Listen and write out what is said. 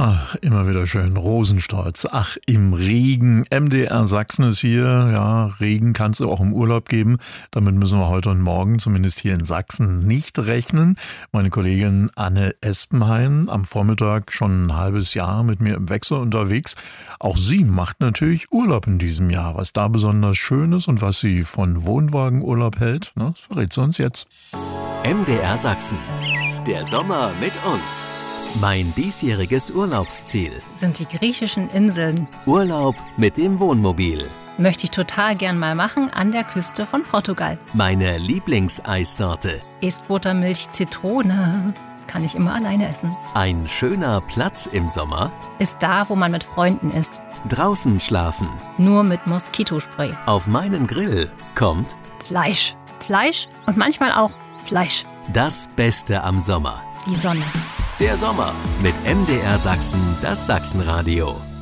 Ach, immer wieder schön. Rosenstolz. Ach, im Regen. MDR Sachsen ist hier. Ja, Regen kann es auch im Urlaub geben. Damit müssen wir heute und morgen, zumindest hier in Sachsen, nicht rechnen. Meine Kollegin Anne Espenhain, am Vormittag schon ein halbes Jahr mit mir im Wechsel unterwegs. Auch sie macht natürlich Urlaub in diesem Jahr. Was da besonders schön ist und was sie von Wohnwagenurlaub hält, das verrät sie uns jetzt. MDR Sachsen. Der Sommer mit uns. Mein diesjähriges Urlaubsziel sind die griechischen Inseln. Urlaub mit dem Wohnmobil. Möchte ich total gern mal machen an der Küste von Portugal. Meine Lieblingseissorte. Estbuttermilch Zitrone. Kann ich immer alleine essen. Ein schöner Platz im Sommer. Ist da, wo man mit Freunden ist. Draußen schlafen. Nur mit Moskitospray. Auf meinen Grill kommt Fleisch. Fleisch und manchmal auch Fleisch. Das Beste am Sommer. Die Sonne. Der Sommer mit MDR Sachsen, das Sachsenradio.